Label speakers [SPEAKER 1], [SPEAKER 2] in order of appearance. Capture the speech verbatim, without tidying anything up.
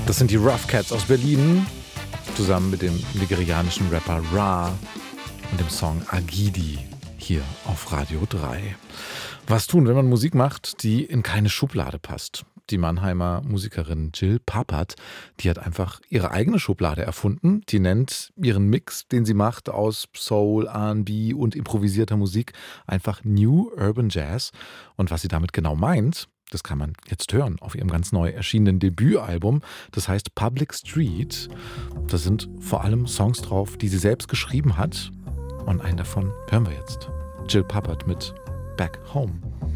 [SPEAKER 1] Das sind die Rough Cats aus Berlin, zusammen mit dem nigerianischen Rapper Ra und dem Song Agidi hier auf Radio drei. Was tun, wenn man Musik macht, die in keine Schublade passt? Die Mannheimer Musikerin Jill Pappert, die hat einfach ihre eigene Schublade erfunden. Die nennt ihren Mix, den sie macht aus Soul, R and B und improvisierter Musik, einfach New Urban Jazz. Und was sie damit genau meint, das kann man jetzt hören auf ihrem ganz neu erschienenen Debütalbum. Das heißt Public Street. Da sind vor allem Songs drauf, die sie selbst geschrieben hat. Und einen davon hören wir jetzt. Jill Pappert mit Back Home.